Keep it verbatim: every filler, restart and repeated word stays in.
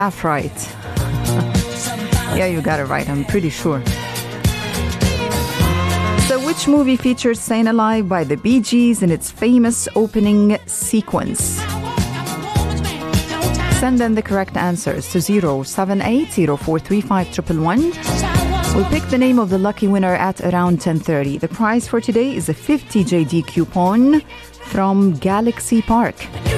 Half right. Yeah, you got it right, I'm pretty sure. So which movie features Staying Alive by the Bee Gees in its famous opening sequence? Send in the correct answers to zero seven eight zero four three five one one one. We'll pick the name of the lucky winner at around ten thirty. The prize for today is a fifty J D coupon from Galaxy Park.